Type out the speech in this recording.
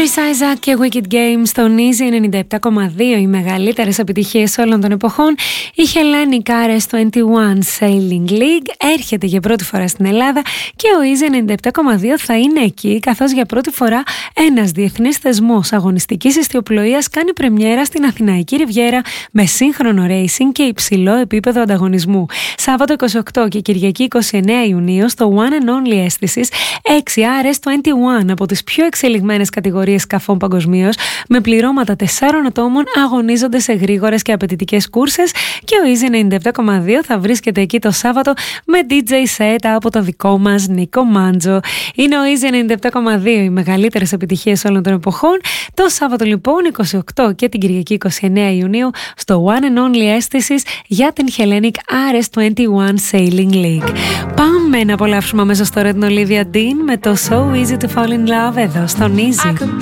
Chris Isaac και Wicked Games στον Easy 97,2, οι μεγαλύτερες επιτυχίες όλων των εποχών. Η Hellenic RS21 Sailing League έρχεται για πρώτη φορά στην Ελλάδα και ο Easy 97,2 θα είναι εκεί, καθώς για πρώτη φορά ένας διεθνής θεσμός αγωνιστικής ιστιοπλοείας κάνει πρεμιέρα στην Αθηναϊκή Ριβιέρα με σύγχρονο racing και υψηλό επίπεδο ανταγωνισμού. Σάββατο 28 και Κυριακή 29 Ιουνίου στο One and Only αίσθησης 6 RS21 από τις πιο εξελιγμένες κατηγορίες σκαφών παγκοσμίως, με πληρώματα 4 ατόμων, αγωνίζονται σε γρήγορες και απαιτητικές κούρσες και ο Easy 97,2 θα βρίσκεται εκεί το Σάββατο με DJ set από το δικό μας Νίκο Μάντζο. Είναι ο Easy 97,2, οι μεγαλύτερες επιτυχίες όλων των εποχών. Το Σάββατο λοιπόν 28 και την Κυριακή 29 Ιουνίου στο One and Only αίσθησης για την Hellenic RS21 Sailing League. Πάμε να απολαύσουμε αμέσως τώρα την Olivia Dean με το So Easy to Fall in Love εδώ στον Easy.